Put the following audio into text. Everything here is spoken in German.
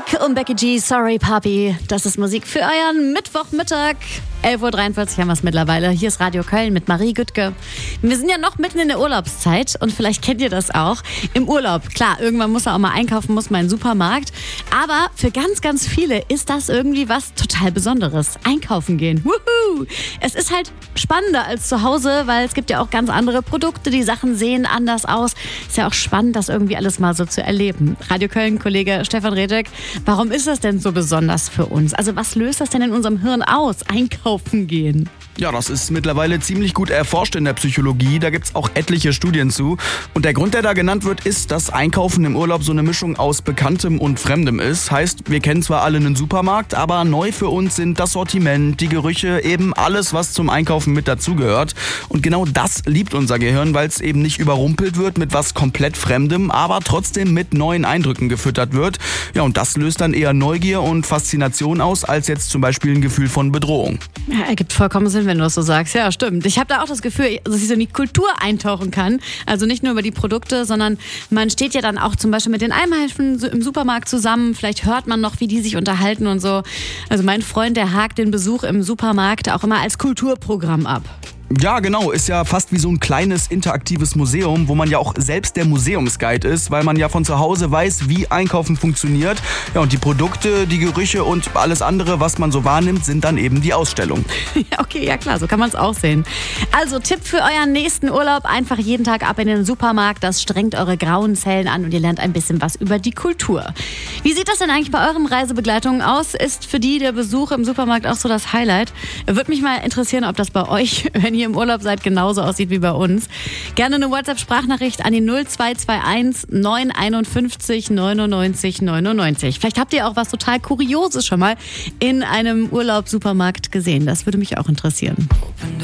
Drake und Becky G, Sorry Papi. Das ist Musik für euren Mittwochmittag. 11.43 Uhr haben wir es mittlerweile. Hier ist Radio Köln mit Marie Güttke. Wir sind ja noch mitten in der Urlaubszeit und vielleicht kennt ihr das auch. Im Urlaub, klar, irgendwann muss man auch mal einkaufen, muss man in den Supermarkt. Aber für ganz, ganz viele ist das irgendwie was total Besonderes. Einkaufen gehen. Wuhu! Es ist halt spannender als zu Hause, weil es gibt ja auch ganz andere Produkte. Die Sachen sehen anders aus. Ist ja auch spannend, das irgendwie alles mal so zu erleben. Radio Köln-Kollege Stefan Redek, warum ist das denn so besonders für uns? Also was löst das denn in unserem Hirn aus? Einkaufen gehen. Ja, das ist mittlerweile ziemlich gut erforscht in der Psychologie. Da gibt's auch etliche Studien zu. Und der Grund, der da genannt wird, ist, dass Einkaufen im Urlaub so eine Mischung aus Bekanntem und Fremdem ist. Heißt, wir kennen zwar alle einen Supermarkt, aber neu für uns sind das Sortiment, die Gerüche, eben alles, was zum Einkaufen mit dazugehört. Und genau das liebt unser Gehirn, weil es eben nicht überrumpelt wird mit was komplett Fremdem, aber trotzdem mit neuen Eindrücken gefüttert wird. Ja, und das löst dann eher Neugier und Faszination aus, als jetzt zum Beispiel ein Gefühl von Bedrohung. Ja, ergibt vollkommen Sinn, wenn du das so sagst. Ja, stimmt. Ich habe da auch das Gefühl, dass ich so in die Kultur eintauchen kann. Also nicht nur über die Produkte, sondern man steht ja dann auch zum Beispiel mit den Einheimischen im Supermarkt zusammen. Vielleicht hört man noch, wie die sich unterhalten und so. Also mein Freund, der hakt den Besuch im Supermarkt auch immer als Kulturprogramm ab. Ja, genau. Ist ja fast wie so ein kleines interaktives Museum, wo man ja auch selbst der Museumsguide ist, weil man ja von zu Hause weiß, wie Einkaufen funktioniert. Ja, und die Produkte, die Gerüche und alles andere, was man so wahrnimmt, sind dann eben die Ausstellung. Ja, okay, ja klar, so kann man es auch sehen. Also Tipp für euren nächsten Urlaub, einfach jeden Tag ab in den Supermarkt. Das strengt eure grauen Zellen an und ihr lernt ein bisschen was über die Kultur. Wie sieht das denn eigentlich bei euren Reisebegleitungen aus? Ist für die der Besuch im Supermarkt auch so das Highlight? Würde mich mal interessieren, ob das bei euch, wenn ihr im Urlaub seid, genauso aussieht wie bei uns. Gerne eine WhatsApp-Sprachnachricht an die 0221 951 99 99. Vielleicht habt ihr auch was total Kurioses schon mal in einem Urlaubssupermarkt gesehen. Das würde mich auch interessieren.